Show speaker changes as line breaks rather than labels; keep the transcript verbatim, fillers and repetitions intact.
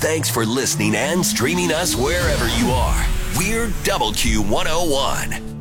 Thanks for listening and streaming us wherever you are. We're Double Q one oh one.